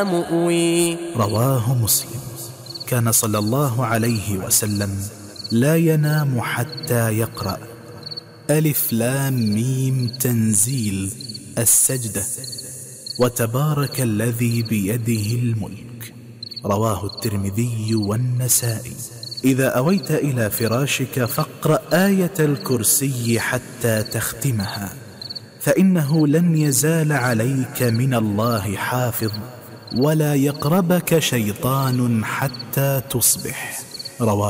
مؤوي. رواه مسلم. كان صلى الله عليه وسلم لا ينام حتى يقرأ ألف لام ميم تنزيل السجدة وتبارك الذي بيده الملك. رواه الترمذي والنسائي. إذا أويت إلى فراشك فاقرأ آية الكرسي حتى تختمها، فإنه لن يزال عليك من الله حافظ ولا يقربك شيطان حتى تصبح. رواه